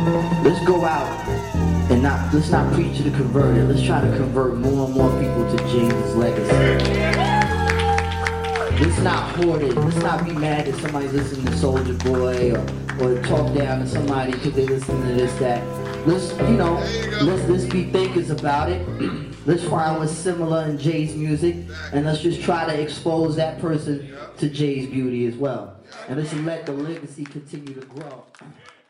Let's go out and let's not preach to the converted. Let's try to convert more and more people to James' legacy. Let's not hoard it. Let's not be mad that somebody's listening to Soulja Boy or talk down to somebody because they listen to this, that. Let's be thinkers about it. Let's find what's similar in Jay's music, and let's just try to expose that person to Jay's beauty as well. And let's let the legacy continue to grow.